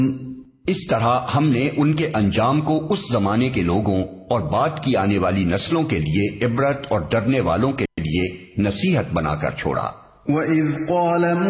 इस तरह हमने उनके अंजाम को उस जमाने के लोगों और बाद की आने वाली नस्लों के लिए इबरत और डरने वालों के लिए नसीहत बनाकर छोड़ा। وَإِذْ قَالَ